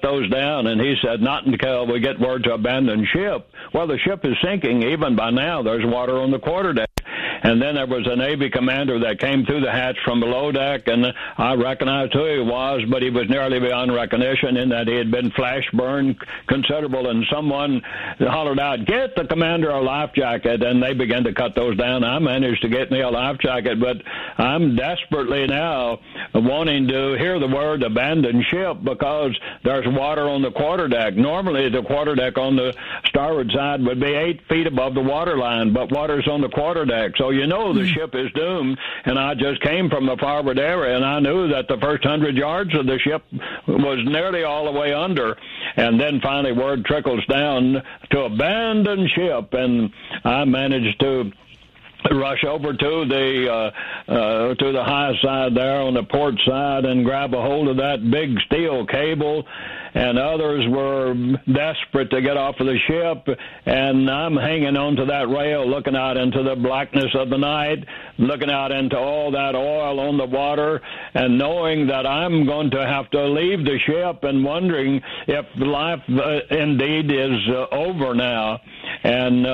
those down. And he said, not until we get word to abandon ship. Well, the ship is sinking. Even by now, there's water on the quarterdeck. And then there was a Navy commander that came through the hatch from below deck, and I recognized who he was, but he was nearly beyond recognition in that he had been flash burned considerable, and someone hollered out, "Get the commander a life jacket," and they began to cut those down. I managed to get me a life jacket, but I'm desperately now wanting to hear the word abandon ship because there's water on the quarterdeck. Normally, the quarterdeck on the starboard side would be 8 feet above the waterline, but water's on the quarterdeck, so you know the ship is doomed. And I just came from the forward area, and I knew that the first 100 yards of the ship was nearly all the way under. And then finally word trickles down to abandon ship, and I managed to rush over to the high side there on the port side and grab a hold of that big steel cable, and others were desperate to get off of the ship, and I'm hanging on to that rail, looking out into the blackness of the night, looking out into all that oil on the water, and knowing that I'm going to have to leave the ship and wondering if life indeed is over now. And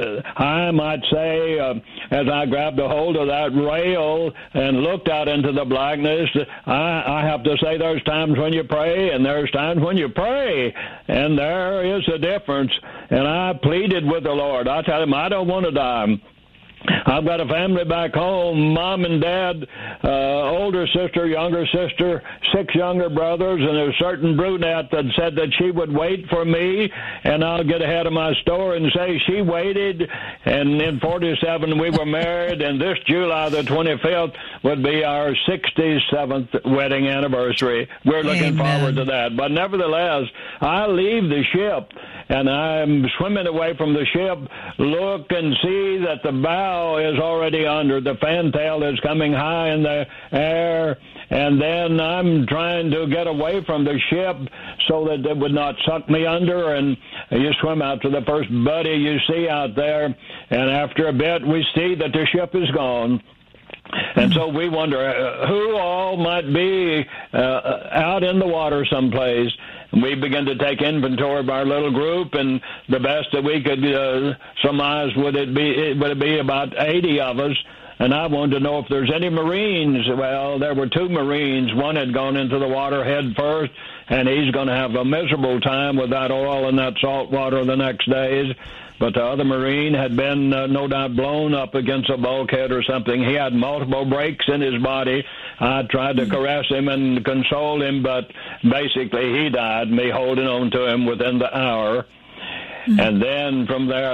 I might say, as I grabbed a hold of that rail and looked out into the blackness, I have to say there's times when you pray and there's times when you pray, and there is a difference. And I pleaded with the Lord. I tell him, I don't want to die. I've got a family back home, mom and dad, older sister, younger sister, 6 younger brothers, and a certain brunette that said that she would wait for me, and I'll get ahead of my story and say she waited, and in 47 we were married, and this July the 25th would be our 67th wedding anniversary. We're looking forward to that. But nevertheless, I leave the ship, and I'm swimming away from the ship, look and see that the bow is already under. The fantail is coming high in the air, and then I'm trying to get away from the ship so that it would not suck me under, and you swim out to the first buddy you see out there, and after a bit we see that the ship is gone. And so we wonder who all might be out in the water someplace. We began to take inventory of our little group, and the best that we could surmise would it be about 80 of us. And I wanted to know if there's any Marines. Well, there were 2 Marines. One had gone into the water head first, and he's going to have a miserable time with that oil and that salt water the next days. But the other Marine had been, no doubt, blown up against a bulkhead or something. He had multiple breaks in his body. I tried to caress him and console him, but basically he died, me holding on to him within the hour. And then from there,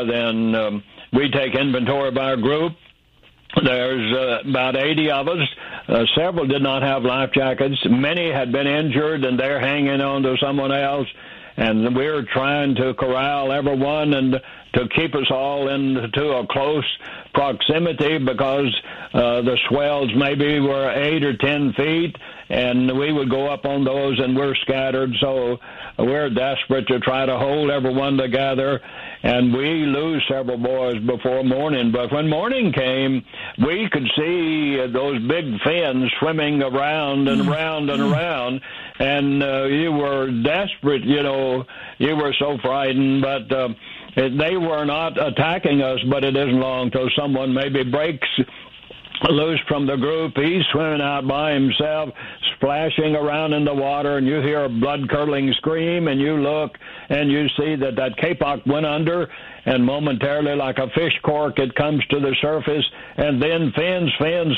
we take inventory of our group. There's about 80 of us. Several did not have life jackets. Many had been injured, and they're hanging on to someone else. And we're trying to corral everyone and to keep us all into a close proximity because the swells maybe were 8 or 10 feet, and we would go up on those, and we're scattered. So we're desperate to try to hold everyone together, and we lose several boys before morning. But when morning came, we could see those big fins swimming around and around and around, and you were desperate, you were so frightened, but they were not attacking us. But it isn't long till someone maybe breaks loose from the group. He's swimming out by himself, splashing around in the water, and you hear a blood-curdling scream, and you look, and you see that capock went under, and momentarily, like a fish cork, it comes to the surface, and then fins,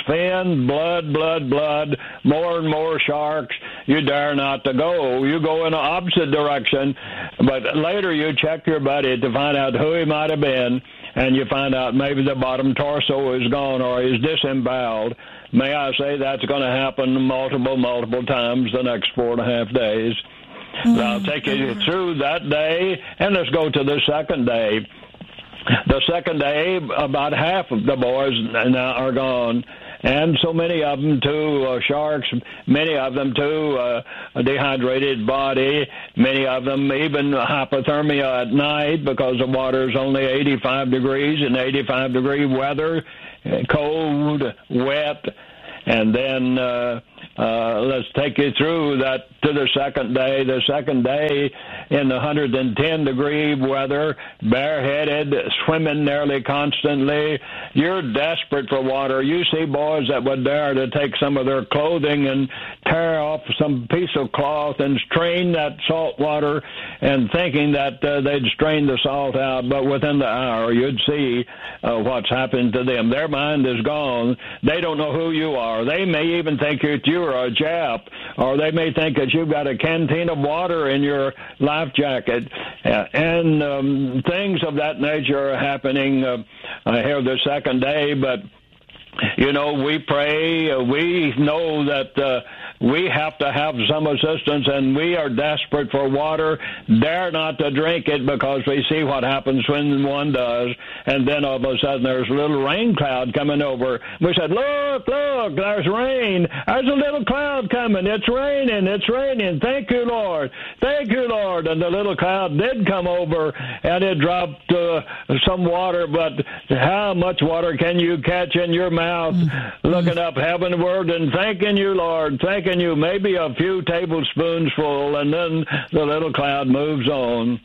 blood, more and more sharks. You dare not to go. You go in the opposite direction, but later you check your buddy to find out who he might have been, and you find out maybe the bottom torso is gone or is disemboweled. May I say that's going to happen multiple times the next 4.5 days. I'll take you through that day, and let's go to the second day. The second day, about half of the boys now are gone, and so many of them to sharks, many of them to a dehydrated body, many of them even hypothermia at night because the water is only 85 degrees in 85-degree weather, cold, wet. And then let's take you through that to the second day. The second day in the 110-degree weather, bareheaded, swimming nearly constantly. You're desperate for water. You see boys that would dare to take some of their clothing and tear off some piece of cloth and strain that salt water, and thinking that they'd strain the salt out, but within the hour you'd see what's happened to them. Their mind is gone. They don't know who you are. They may even think that you're a Jap, or they may think that you've got a canteen of water in your life jacket, and things of that nature are happening here the second day. But you know, we pray. We know that we have to have some assistance, and we are desperate for water. Dare not to drink it, because we see what happens when one does. And then all of a sudden there's a little rain cloud coming over. We said, look, there's rain. There's a little cloud coming. It's raining. Thank you, Lord. Thank you, Lord. And the little cloud did come over, and it dropped some water. But how much water can you catch in your mouth, looking up heavenward and thanking you, Lord, thanking you, maybe a few tablespoons full, and then the little cloud moves on.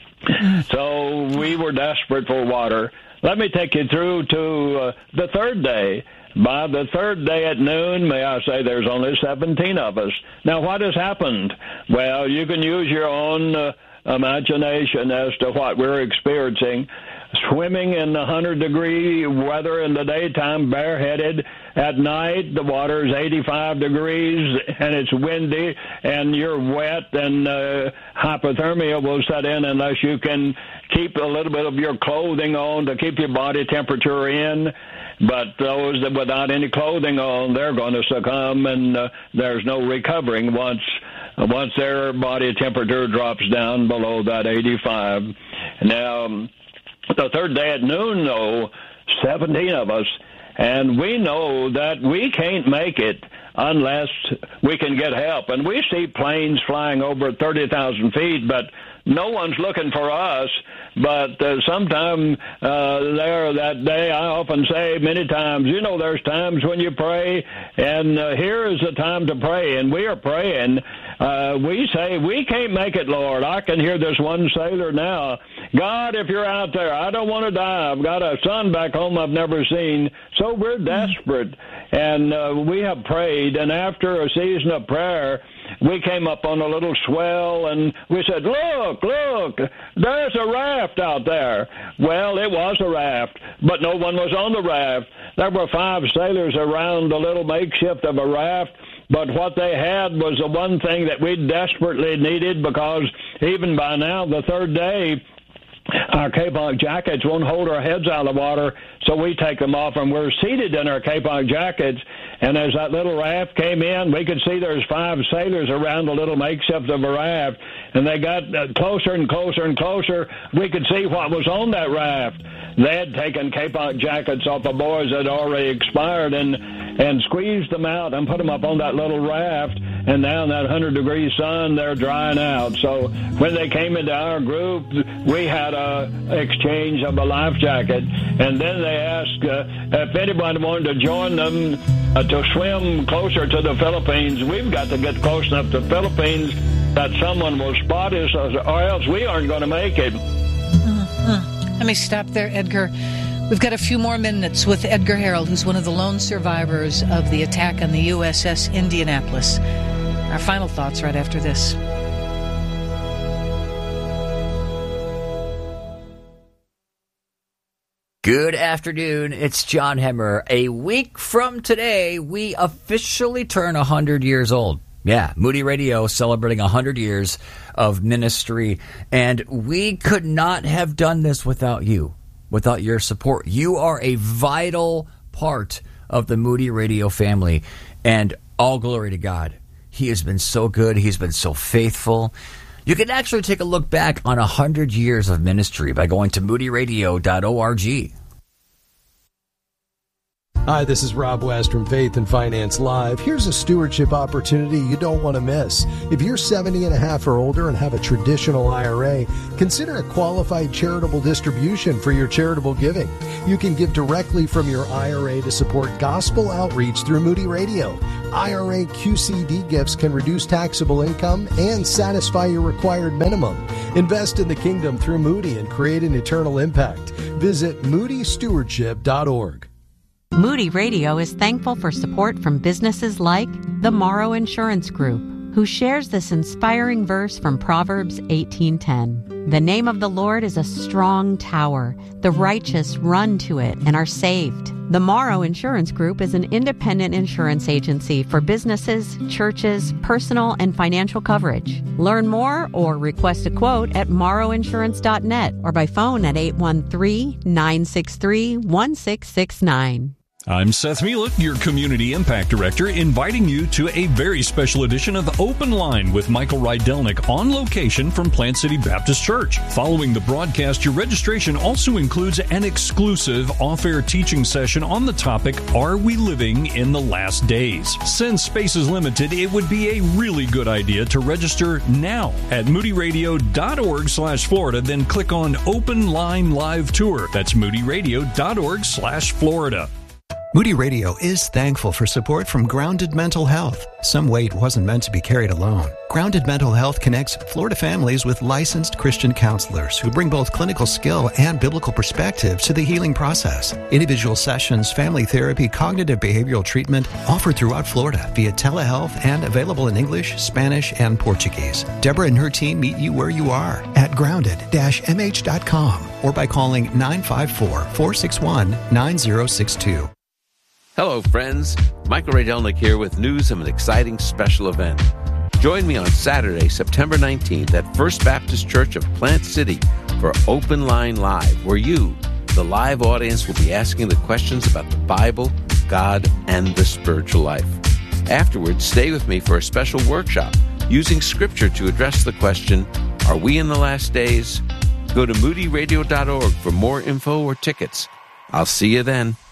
So we were desperate for water. Let me take you through to the third day. By the third day at noon, may I say, there's only 17 of us. Now, what has happened? Well, you can use your own imagination as to what we're experiencing. Swimming in 100-degree weather in the daytime, bareheaded. At night, the water is 85 degrees, and it's windy, and you're wet, and hypothermia will set in unless you can keep a little bit of your clothing on to keep your body temperature in. But those that without any clothing on, they're going to succumb, and there's no recovering once their body temperature drops down below that 85. Now, the third day at noon, though, 17 of us, and we know that we can't make it unless we can get help. And we see planes flying over 30,000 feet, but no one's looking for us. But sometime there that day, I often say many times, you know, there's times when you pray, and here is the time to pray, and we are praying. We say, we can't make it, Lord. I can hear this one sailor now. God, if you're out there, I don't want to die. I've got a son back home I've never seen. So we're desperate, and we have prayed, and after a season of prayer, we came up on a little swell, and we said, look, there's a raft out there. Well, it was a raft, but no one was on the raft. There were 5 sailors around the little makeshift of a raft, but what they had was the one thing that we desperately needed, because even by now, the third day, our kapok jackets won't hold our heads out of the water, so we take them off, and we're seated in our kapok jackets. And as that little raft came in, we could see there's 5 sailors around the little makeshift of a raft, and they got closer and closer and closer. We could see what was on that raft. They had taken kapok jackets off the boys that had already expired and squeezed them out and put them up on that little raft, and now in that 100-degree sun, they're drying out. So when they came into our group, we had an exchange of a life jacket, and then they asked if anyone wanted to join them to swim closer to the Philippines. We've got to get close enough to the Philippines that someone will spot us, or else we aren't going to make it. Let me stop there, Edgar. We've got a few more minutes with Edgar Harold, who's one of the lone survivors of the attack on the USS Indianapolis. Our final thoughts right after this. Good afternoon. It's John Hemmer. A week from today, we officially turn 100 years old. Yeah, Moody Radio celebrating 100 years of ministry, and we could not have done this without you, without your support. You are a vital part of the Moody Radio family, and all glory to God. He has been so good. He's been so faithful. You can actually take a look back on 100 years of ministry by going to moodyradio.org. Hi, this is Rob West from Faith and Finance Live. Here's a stewardship opportunity you don't want to miss. If you're 70 and a half or older and have a traditional IRA, consider a qualified charitable distribution for your charitable giving. You can give directly from your IRA to support gospel outreach through Moody Radio. IRA QCD gifts can reduce taxable income and satisfy your required minimum. Invest in the kingdom through Moody and create an eternal impact. Visit moodystewardship.org. Moody Radio is thankful for support from businesses like the Morrow Insurance Group, who shares this inspiring verse from Proverbs 18:10. The name of the Lord is a strong tower. The righteous run to it and are saved. The Morrow Insurance Group is an independent insurance agency for businesses, churches, personal, and financial coverage. Learn more or request a quote at morrowinsurance.net or by phone at 813-963-1669. I'm Seth Mielek, your Community Impact Director, inviting you to a very special edition of Open Line with Michael Rydelnik on location from Plant City Baptist Church. Following the broadcast, your registration also includes an exclusive off-air teaching session on the topic, Are We Living in the Last Days? Since space is limited, it would be a really good idea to register now at moodyradio.org/Florida, then click on Open Line Live Tour. That's moodyradio.org/Florida. Moody Radio is thankful for support from Grounded Mental Health. Some weight wasn't meant to be carried alone. Grounded Mental Health connects Florida families with licensed Christian counselors who bring both clinical skill and biblical perspective to the healing process. Individual sessions, family therapy, cognitive behavioral treatment offered throughout Florida via telehealth and available in English, Spanish, and Portuguese. Deborah and her team meet you where you are at grounded-mh.com or by calling 954-461-9062. Hello, friends. Michael Rydelnik here with news of an exciting special event. Join me on Saturday, September 19th at First Baptist Church of Plant City for Open Line Live, where you, the live audience, will be asking the questions about the Bible, God, and the spiritual life. Afterwards, stay with me for a special workshop using Scripture to address the question, Are we in the last days? Go to moodyradio.org for more info or tickets. I'll see you then.